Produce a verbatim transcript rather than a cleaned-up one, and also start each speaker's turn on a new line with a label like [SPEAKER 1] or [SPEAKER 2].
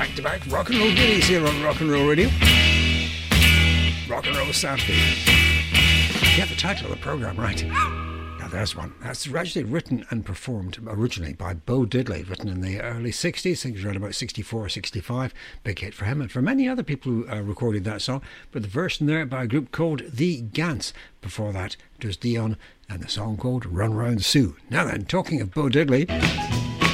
[SPEAKER 1] back-to-back rock and roll goodies here on Rock and Roll Radio. Rock and Roll Saturday. Get the title of the programme right. Now there's one. That's actually written and performed originally by Bo Diddley, written in the early sixties, I think it was around about sixty-four, sixty-five. Big hit for him and for many other people who uh, recorded that song. But the version there by a group called The Gants. Before that, it was Dion and the song called Run Round Sue. Now then, talking of Bo Diddley...